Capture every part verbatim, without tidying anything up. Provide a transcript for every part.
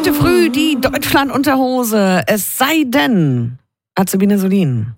Heute früh die Deutschland-Unterhose. Es sei denn, Azubine Solin.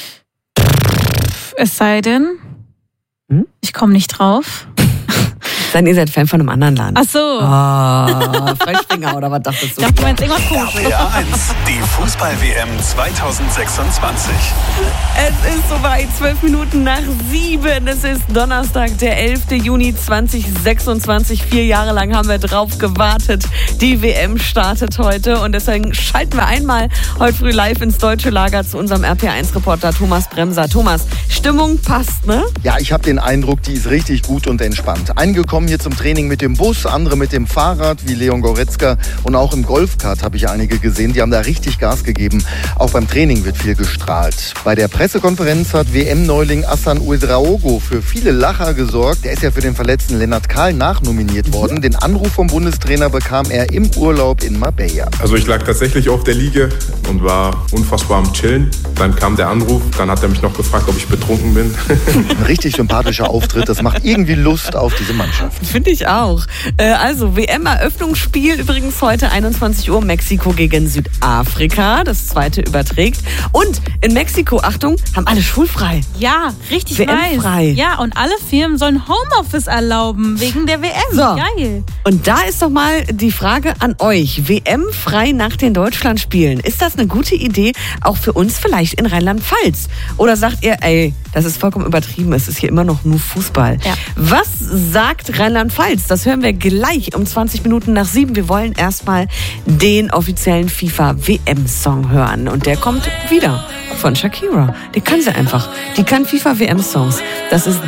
Es sei denn, hm? ich komme nicht drauf. Dann ihr seid Fan von einem anderen Land. Ach so. Oh, Freispringer oder was dachtest du? Ich dachte, du meinst irgendwas komisches. R P R eins, die Fußball-W M zwanzig sechsundzwanzig. Es ist soweit, zwölf Minuten nach sieben. Es ist Donnerstag, der elfter Juni zweitausendsechsundzwanzig. Vier Jahre lang haben wir drauf gewartet. Die W M startet heute und deswegen schalten wir einmal heute früh live ins deutsche Lager zu unserem R P R eins Reporter Thomas Bremser. Thomas, Stimmung passt, ne? Ja, ich habe den Eindruck, die ist richtig gut und entspannt. Einige kommen hier zum Training mit dem Bus, andere mit dem Fahrrad, wie Leon Goretzka. Und auch im Golfkart habe ich einige gesehen, die haben da richtig Gas gegeben. Auch beim Training wird viel gestrahlt. Bei der Pressekonferenz hat W M-Neuling Hassan Ouedraogo für viele Lacher gesorgt. Der ist ja für den verletzten Lennart Kahl nachnominiert worden. Den Anruf vom Bundestrainer bekam er im Urlaub in Marbella. Also ich lag tatsächlich auf der Liege und war unfassbar am Chillen. Dann kam der Anruf, dann hat er mich noch gefragt, ob ich betrunken bin. Ein richtig sympathischer Auftritt, das macht irgendwie Lust auf diese Mannschaft. Finde ich auch. Also W M-Eröffnungsspiel übrigens heute einundzwanzig Uhr, Mexiko gegen Südafrika. Das zweite überträgt. Und in Mexiko, Achtung, haben alle schulfrei. Ja, richtig W M-frei. nice. Ja, und alle Firmen sollen Homeoffice erlauben wegen der W M. So. Geil. Und da ist doch mal die Frage an euch. W M-frei nach den Deutschlandspielen. Ist das eine gute Idee, auch für uns vielleicht in Rheinland-Pfalz? Oder sagt ihr, ey, das ist vollkommen übertrieben, es ist hier immer noch nur Fußball. Ja. Was sagt Rheinland-Pfalz? Das hören wir gleich um zwanzig Minuten nach sieben. Wir wollen erstmal den offiziellen FIFA-W M-Song hören. Und der kommt wieder von Shakira. Die kann sie einfach. Die kann FIFA-W M-Songs. Das ist